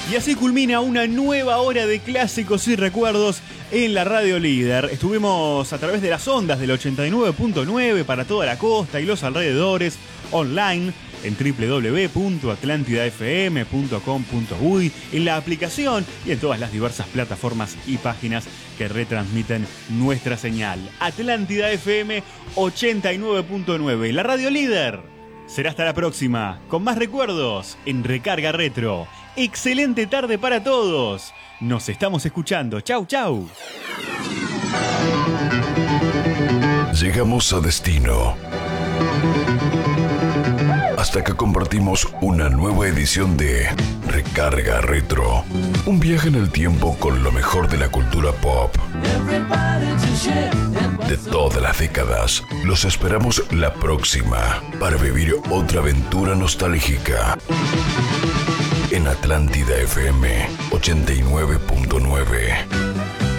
Y así culmina una nueva hora de clásicos y recuerdos en la Radio Líder. Estuvimos a través de las ondas del 89.9 para toda la costa y los alrededores, online en www.atlantidafm.com.uy, en la aplicación y en todas las diversas plataformas y páginas que retransmiten nuestra señal. Atlántida FM 89.9, la Radio Líder. Será hasta la próxima, con más recuerdos en Recarga Retro. Excelente tarde para todos. Nos estamos escuchando. Chau, chau. Llegamos a destino. Hasta que compartimos una nueva edición de Recarga Retro. Un viaje en el tiempo con lo mejor de la cultura pop. De todas las décadas. Los esperamos la próxima para vivir otra aventura nostálgica. En Atlántida FM 89.9.